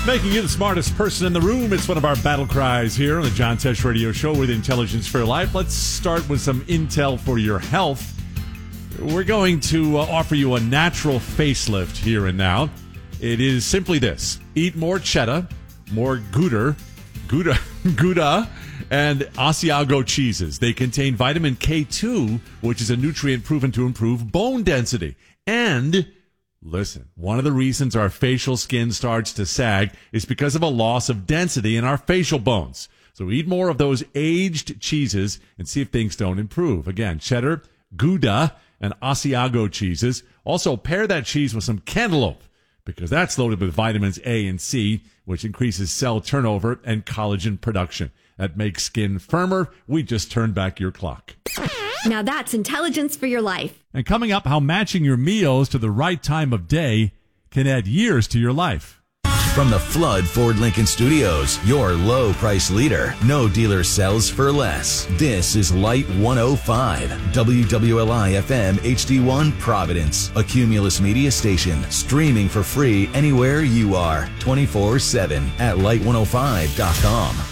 Making you the smartest person in the room. It's one of our battle cries here on the John Tesh Radio Show with Intelligence for Life. Let's start with some intel for your health. We're going to offer you a natural facelift here and now. It is simply this. Eat more cheddar, more Gouda, and Asiago cheeses. They contain vitamin K2, which is a nutrient proven to improve bone density. And listen, one of the reasons our facial skin starts to sag is because of a loss of density in our facial bones. So eat more of those aged cheeses and see if things don't improve. Again, cheddar, Gouda, and Asiago cheeses. Also, pair that cheese with some cantaloupe because that's loaded with vitamins A and C, which increases cell turnover and collagen production. That makes skin firmer. We just turned back your clock. Now that's intelligence for your life. And coming up, how matching your meals to the right time of day can add years to your life. From the Flood Ford Lincoln Studios, your low price leader. No dealer sells for less. This is Light 105, WWLI FM HD1 Providence, a Cumulus media station, streaming for free anywhere you are, 24/7 at light105.com.